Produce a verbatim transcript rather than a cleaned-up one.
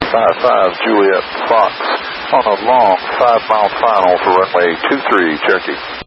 five five Juliet Fox on a long five-mile final for runway two three, Cherokee.